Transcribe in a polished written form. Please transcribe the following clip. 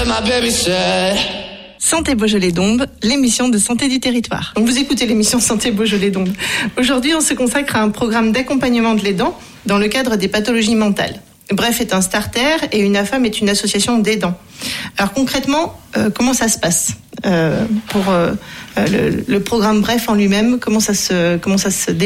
Santé Beaujolais-Dombes, l'émission de santé du territoire. Donc vous écoutez l'émission Santé Beaujolais-Dombes. Aujourd'hui, on se consacre à un programme d'accompagnement de l'aidant dans le cadre des pathologies mentales. Bref est un starter et UNAFAM est une association d'aidants. Alors concrètement, comment ça se passe pour le programme Bref en lui-même, comment ça se déroule ?